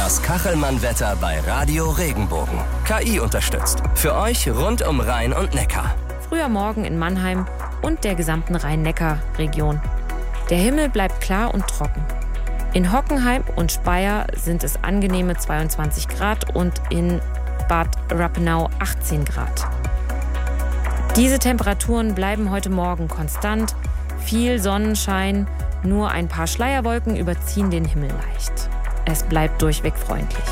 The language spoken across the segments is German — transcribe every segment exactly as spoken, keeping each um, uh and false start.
Das Kachelmann-Wetter bei Radio Regenbogen. K I unterstützt. Für euch rund um Rhein und Neckar. Früher Morgen in Mannheim und der gesamten Rhein-Neckar-Region. Der Himmel bleibt klar und trocken. In Hockenheim und Speyer sind es angenehme zweiundzwanzig Grad und in Bad Rappenau achtzehn Grad. Diese Temperaturen bleiben heute Morgen konstant. Viel Sonnenschein, nur ein paar Schleierwolken überziehen den Himmel leicht. Es bleibt durchweg freundlich.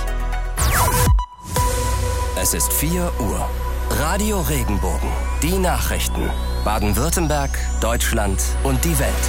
Es ist vier Uhr. Radio Regenbogen. Die Nachrichten. Baden-Württemberg, Deutschland und die Welt.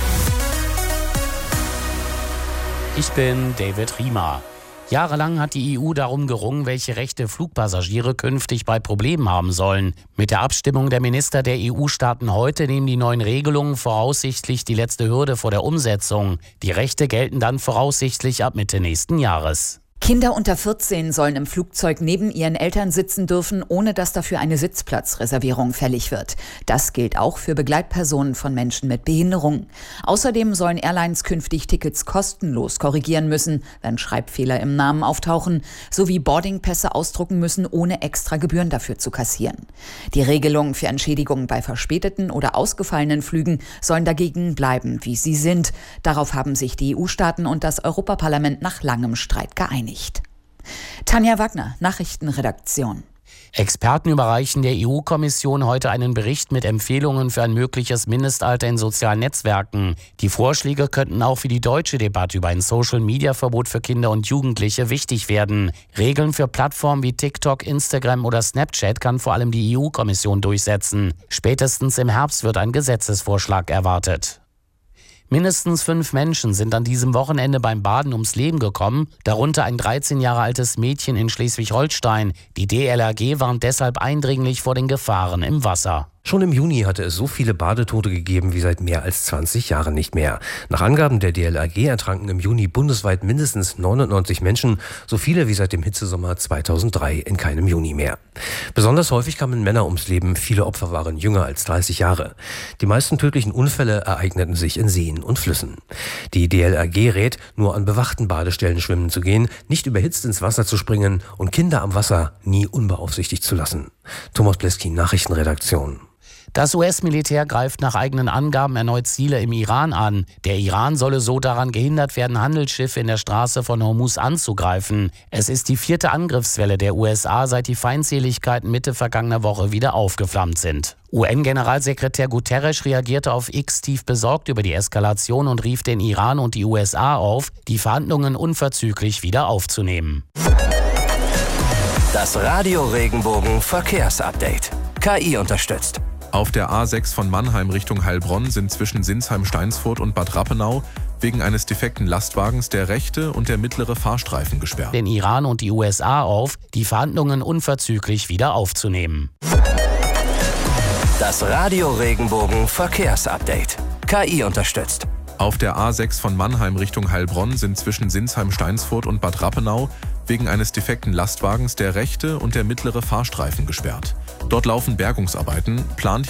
Ich bin David Riemer. Jahrelang hat die E U darum gerungen, welche Rechte Flugpassagiere künftig bei Problemen haben sollen. Mit der Abstimmung der Minister der E U-Staaten heute nehmen die neuen Regelungen voraussichtlich die letzte Hürde vor der Umsetzung. Die Rechte gelten dann voraussichtlich ab Mitte nächsten Jahres. Kinder unter vierzehn sollen im Flugzeug neben ihren Eltern sitzen dürfen, ohne dass dafür eine Sitzplatzreservierung fällig wird. Das gilt auch für Begleitpersonen von Menschen mit Behinderung. Außerdem sollen Airlines künftig Tickets kostenlos korrigieren müssen, wenn Schreibfehler im Namen auftauchen, sowie Boardingpässe ausdrucken müssen, ohne extra Gebühren dafür zu kassieren. Die Regelungen für Entschädigungen bei verspäteten oder ausgefallenen Flügen sollen dagegen bleiben, wie sie sind. Darauf haben sich die E U-Staaten und das Europaparlament nach langem Streit geeinigt. Tanja Wagner, Nachrichtenredaktion. Experten überreichen der E U-Kommission heute einen Bericht mit Empfehlungen für ein mögliches Mindestalter in sozialen Netzwerken. Die Vorschläge könnten auch für die deutsche Debatte über ein Social-Media-Verbot für Kinder und Jugendliche wichtig werden. Regeln für Plattformen wie TikTok, Instagram oder Snapchat kann vor allem die E U-Kommission durchsetzen. Spätestens im Herbst wird ein Gesetzesvorschlag erwartet. Mindestens fünf Menschen sind an diesem Wochenende beim Baden ums Leben gekommen, darunter ein dreizehn Jahre altes Mädchen in Schleswig-Holstein. Die D L R G warnt deshalb eindringlich vor den Gefahren im Wasser. Schon im Juni hatte es so viele Badetote gegeben wie seit mehr als zwanzig Jahren nicht mehr. Nach Angaben der D L R G ertranken im Juni bundesweit mindestens neunundneunzig Menschen, so viele wie seit dem Hitzesommer zweitausenddrei in keinem Juni mehr. Besonders häufig kamen Männer ums Leben, viele Opfer waren jünger als dreißig Jahre. Die meisten tödlichen Unfälle ereigneten sich in Seen und Flüssen. Die D L R G rät, nur an bewachten Badestellen schwimmen zu gehen, nicht überhitzt ins Wasser zu springen und Kinder am Wasser nie unbeaufsichtigt zu lassen. Thomas Bleskin, Nachrichtenredaktion. Das U S-Militär greift nach eigenen Angaben erneut Ziele im Iran an. Der Iran solle so daran gehindert werden, Handelsschiffe in der Straße von Hormuz anzugreifen. Es ist die vierte Angriffswelle der U S A, seit die Feindseligkeiten Mitte vergangener Woche wieder aufgeflammt sind. U N-Generalsekretär Guterres reagierte auf X tief besorgt über die Eskalation und rief den Iran und die U S A auf, die Verhandlungen unverzüglich wieder aufzunehmen. Das Radio Regenbogen Verkehrsupdate. K I unterstützt. Auf der A sechs von Mannheim Richtung Heilbronn sind zwischen Sinsheim-Steinsfurt und Bad Rappenau wegen eines defekten Lastwagens der rechte und der mittlere Fahrstreifen gesperrt. Den Iran und die U S A auf, die Verhandlungen unverzüglich wieder aufzunehmen. Das Radio Regenbogen Verkehrsupdate. K I unterstützt. Auf der A sechs von Mannheim Richtung Heilbronn sind zwischen Sinsheim-Steinsfurt und Bad Rappenau wegen eines defekten Lastwagens der rechte und der mittlere Fahrstreifen gesperrt. Dort laufen Bergungsarbeiten, plant